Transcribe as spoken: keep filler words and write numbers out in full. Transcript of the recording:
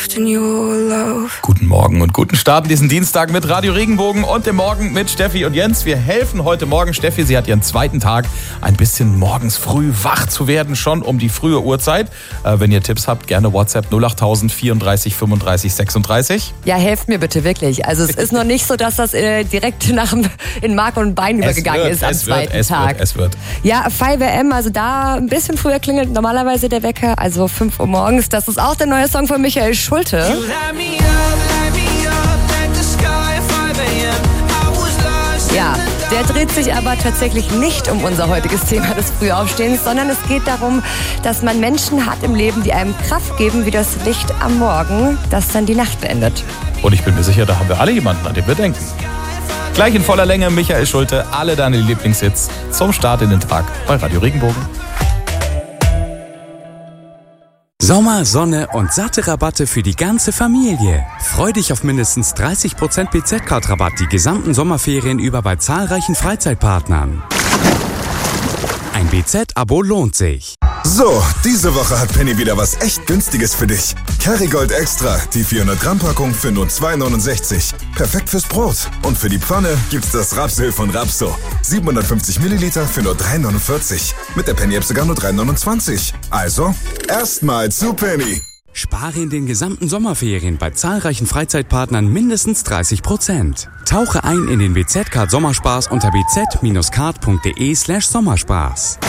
soft in your love. Guten Morgen und guten Start in diesen Dienstag mit Radio Regenbogen und dem Morgen mit Steffi und Jens. Wir helfen heute Morgen Steffi, sie hat ihren zweiten Tag, ein bisschen morgens früh wach zu werden, schon um die frühe Uhrzeit. Äh, wenn ihr Tipps habt, gerne WhatsApp null acht null null vierunddreißig fünfunddreißig sechsunddreißig. Ja, helft mir bitte wirklich. Also es ist noch nicht so, dass das äh, direkt nach dem, in Mark und Bein übergegangen wird, ist am es zweiten wird, es Tag. Wird, es wird. Ja, fünf Uhr M, also da ein bisschen früher klingelt normalerweise der Wecker, also fünf Uhr morgens. Das ist auch der neue Song von Michael Schulte. Ja, der dreht sich aber tatsächlich nicht um unser heutiges Thema des Frühaufstehens, sondern es geht darum, dass man Menschen hat im Leben, die einem Kraft geben wie das Licht am Morgen, das dann die Nacht beendet. Und ich bin mir sicher, da haben wir alle jemanden, an den wir denken. Gleich in voller Länge Michael Schulte, alle deine Lieblingshits zum Start in den Tag bei Radio Regenbogen. Sommer, Sonne und satte Rabatte für die ganze Familie. Freu dich auf mindestens dreißig Prozent B Z-Card-Rabatt die gesamten Sommerferien über bei zahlreichen Freizeitpartnern. Ein B Z-Abo lohnt sich. So, diese Woche hat Penny wieder was echt Günstiges für dich. Kerrygold Extra, die vierhundert Gramm Packung für nur zwei neunundsechzig. Perfekt fürs Brot. Und für die Pfanne gibt's das Rapsöl von Rapso. siebenhundertfünfzig Milliliter für nur drei neunundvierzig. Mit der Penny-App sogar nur drei neunundzwanzig. Also, erstmal zu Penny. Spare in den gesamten Sommerferien bei zahlreichen Freizeitpartnern mindestens dreißig Prozent. Tauche ein in den B Z-Card Sommerspaß unter b z Bindestrich card punkt d e slash Sommerspaß.